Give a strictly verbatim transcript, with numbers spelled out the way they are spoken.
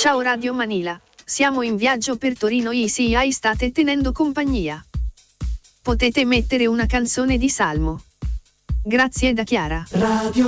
Ciao Radio Manila, siamo in viaggio per Torino e se ai state tenendo compagnia. Potete mettere una canzone di Salmo. Grazie da Chiara. Radio